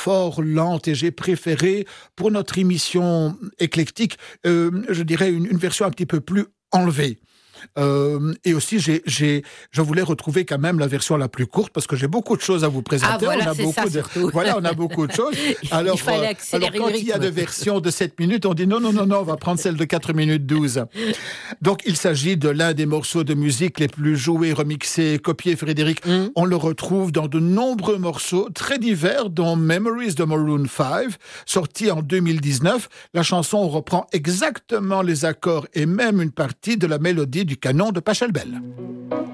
fort lente et j'ai préféré, pour notre émission éclectique, je dirais une version un petit peu plus enlevée. Et aussi, je voulais retrouver quand même la version la plus courte parce que j'ai beaucoup de choses à vous présenter. Ah voilà, c'est ça surtout. Voilà, on a beaucoup de choses. Alors, il fallait accélérer quand le rythme. il y a des versions de 7 minutes, on dit non, on va prendre celle de 4 minutes 12. Donc, il s'agit de l'un des morceaux de musique les plus joués, remixés, copiés, Frédéric. On le retrouve dans de nombreux morceaux très divers, dont Memories de Maroon 5, sorti en 2019. La chanson reprend exactement les accords et même une partie de la mélodie du canon de Pachelbel.